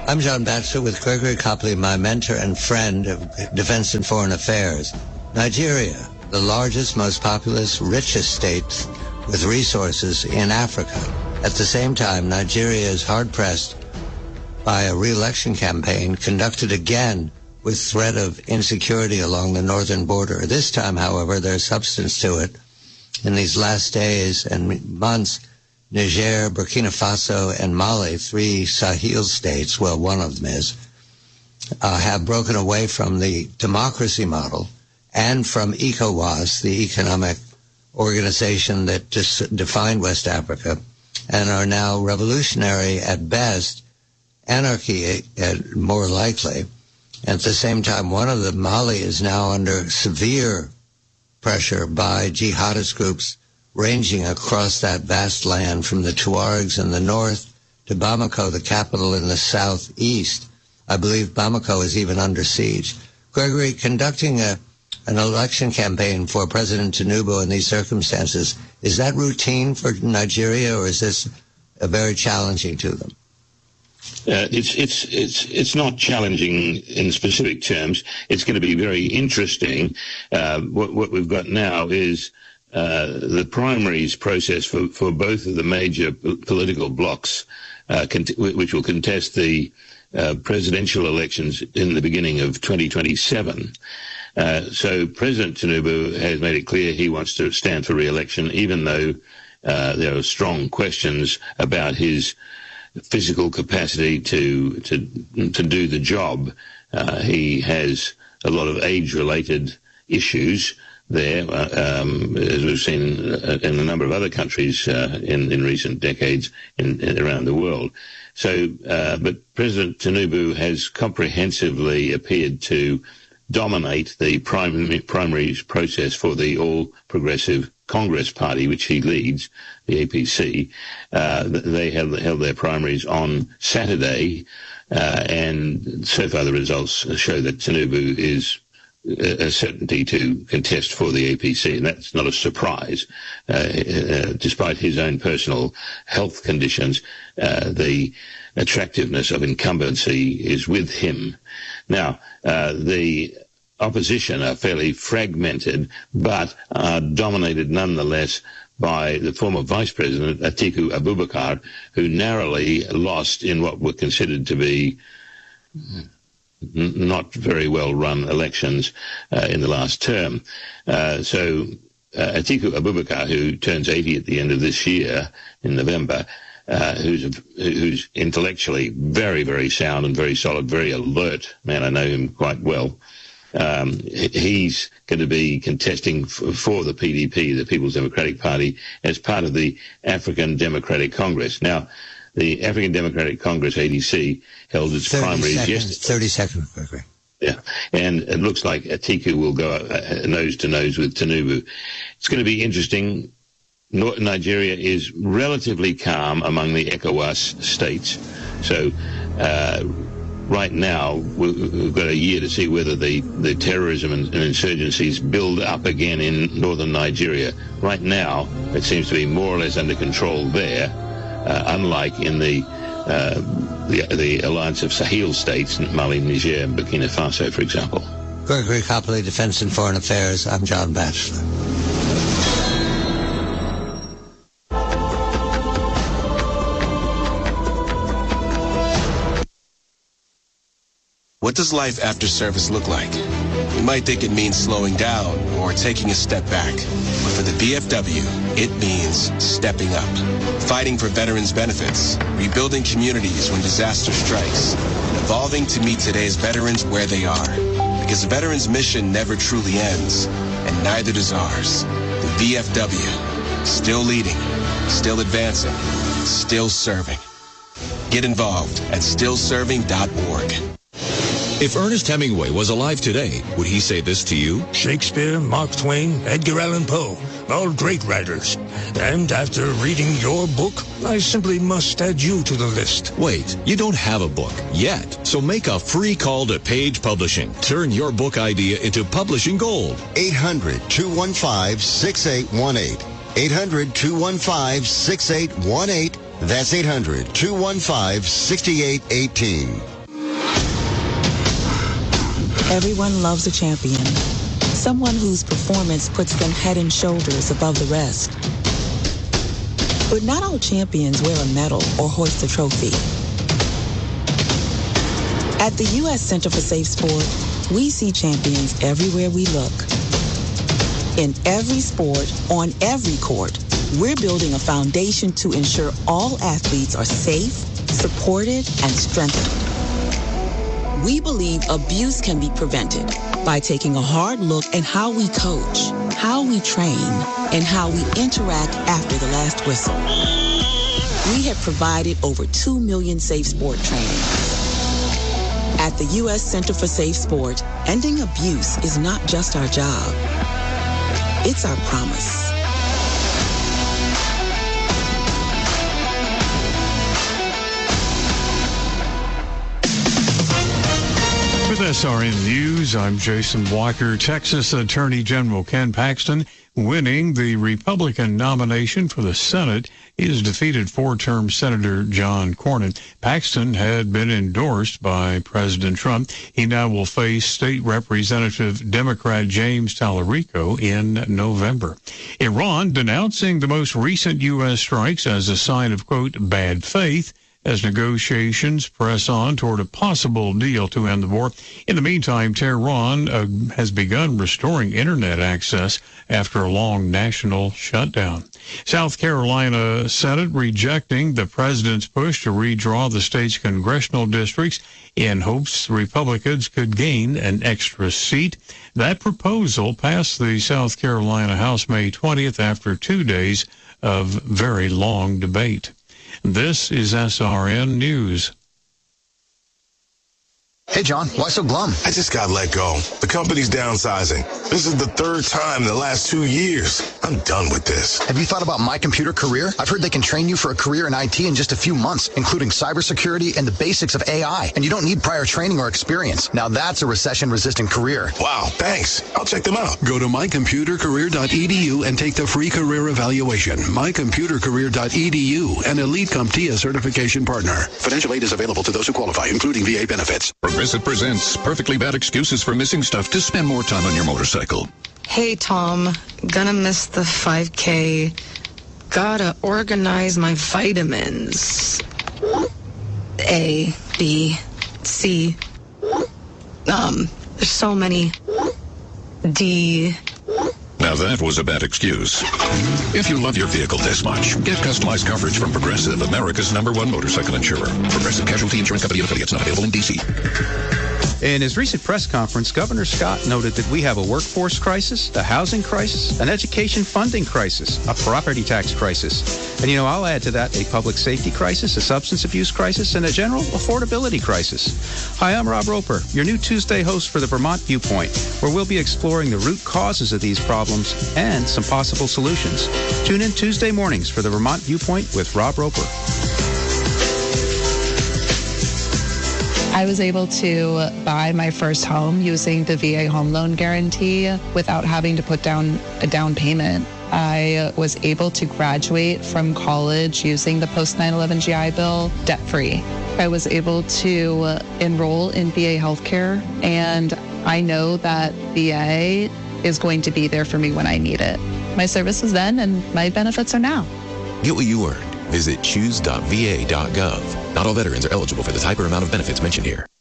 I'm John Batchelor with Gregory Copley, my mentor and friend of Defense and Foreign Affairs. Nigeria, the largest, most populous, richest state with resources in Africa. At the same time, Nigeria is hard-pressed by a re-election campaign conducted again with threat of insecurity along the northern border. This time, however, there's substance to it. In these last days and months, Niger, Burkina Faso, and Mali, three Sahel states, well, one of them is, have broken away from the democracy model and from ECOWAS, the economic organization that defined West Africa, and are now revolutionary at best, anarchy at more likely. At the same time, one of them, Mali, is now under severe pressure by jihadist groups ranging across that vast land from the Tuaregs in the north to Bamako, the capital, in the southeast. I believe Bamako is even under siege. Gregory, conducting an election campaign for President Tinubu in these circumstances, is that routine for Nigeria, or is this very challenging to them? It's not challenging in specific terms. It's going to be very interesting. What we've got now is the primaries process for both of the major political blocs, which will contest the presidential elections in the beginning of 2027. So President Tinubu has made it clear he wants to stand for re-election, even though there are strong questions about his physical capacity to do the job. He has a lot of age-related issues there, as we've seen in a number of other countries in recent decades around the world. So, but President Tinubu has comprehensively appeared to dominate the primaries process for the All Progressive Congress Party, which he leads, the APC. They held their primaries on Saturday, and so far the results show that Tinubu is a certainty to contest for the APC, and that's not a surprise. Despite his own personal health conditions, the attractiveness of incumbency is with him. Now, the opposition are fairly fragmented, but are dominated nonetheless by the former Vice President, Atiku Abubakar, who narrowly lost in what were considered to be not very well-run elections in the last term. So Atiku Abubakar, who turns 80 at the end of this year, in November, who's intellectually very, very sound and very solid, very alert man. I know him quite well. He's going to be contesting for the PDP, the People's Democratic Party, as part of the African Democratic Congress. Now, the African Democratic Congress, ADC, held its primaries yesterday. 30 seconds, Gregory. Yeah, and it looks like Atiku will go nose-to-nose with Tinubu. It's going to be interesting. Nigeria is relatively calm among the ECOWAS states. So right now, we've got a year to see whether the terrorism and insurgencies build up again in northern Nigeria. Right now, it seems to be more or less under control there, unlike in the alliance of Sahel states, Mali, Niger, and Burkina Faso, for example. Gregory Copley, Defense and Foreign Affairs. I'm John Batchelor. What does life after service look like? You might think it means slowing down or taking a step back. But for the VFW, it means stepping up. Fighting for veterans' benefits, rebuilding communities when disaster strikes, and evolving to meet today's veterans where they are. Because the veterans' mission never truly ends, and neither does ours. The VFW, still leading, still advancing, still serving. Get involved at stillserving.org. If Ernest Hemingway was alive today, would he say this to you? Shakespeare, Mark Twain, Edgar Allan Poe, all great writers. And after reading your book, I simply must add you to the list. Wait, you don't have a book yet, so make a free call to Page Publishing. Turn your book idea into publishing gold. 800-215-6818. 800-215-6818. That's 800-215-6818. Everyone loves a champion. Someone whose performance puts them head and shoulders above the rest. But not all champions wear a medal or hoist a trophy. At the U.S. Center for Safe Sport, we see champions everywhere we look. In every sport, on every court, we're building a foundation to ensure all athletes are safe, supported, and strengthened. We believe abuse can be prevented by taking a hard look at how we coach, how we train, and how we interact after the last whistle. We have provided over 2 million safe sport trainings. At the U.S. Center for Safe Sport, ending abuse is not just our job. It's our promise. With SRN News, I'm Jason Walker. Texas Attorney General Ken Paxton, winning the Republican nomination for the Senate, is defeated four-term Senator John Cornyn. Paxton had been endorsed by President Trump. He now will face State Representative Democrat James Tallarico in November. Iran denouncing the most recent U.S. strikes as a sign of, quote, bad faith, as negotiations press on toward a possible deal to end the war. In the meantime, Tehran has begun restoring internet access after a long national shutdown. South Carolina Senate rejecting the president's push to redraw the state's congressional districts in hopes Republicans could gain an extra seat. That proposal passed the South Carolina House May 20th after 2 days of very long debate. This is SRN News. Hey, John, why so glum? I just got let go. The company's downsizing. This is the third time in the last 2 years. I'm done with this. Have you thought about My Computer Career? I've heard they can train you for a career in IT in just a few months, including cybersecurity and the basics of AI. And you don't need prior training or experience. Now that's a recession-resistant career. Wow, thanks. I'll check them out. Go to mycomputercareer.edu and take the free career evaluation. mycomputercareer.edu, an Elite CompTIA certification partner. Financial aid is available to those who qualify, including VA benefits. Progressive presents Perfectly Bad Excuses for Missing Stuff to Spend More Time on Your Motorcycle. Hey, Tom. Gonna miss the 5K. Gotta organize my vitamins. A, B, C. There's so many. D. Now that was a bad excuse. If you love your vehicle this much, get customized coverage from Progressive, America's #1 motorcycle insurer. Progressive Casualty Insurance Company and affiliates, not available in D.C. In his recent press conference, Governor Scott noted that we have a workforce crisis, a housing crisis, an education funding crisis, a property tax crisis. And, I'll add to that a public safety crisis, a substance abuse crisis, and a general affordability crisis. Hi, I'm Rob Roper, your new Tuesday host for the Vermont Viewpoint, where we'll be exploring the root causes of these problems and some possible solutions. Tune in Tuesday mornings for the Vermont Viewpoint with Rob Roper. I was able to buy my first home using the VA home loan guarantee without having to put down a down payment. I was able to graduate from college using the post 9/11 GI Bill debt-free. I was able to enroll in VA healthcare, and I know that VA is going to be there for me when I need it. My service was then, and my benefits are now. Get what you earned. Visit choose.va.gov. Not all veterans are eligible for the type or amount of benefits mentioned here.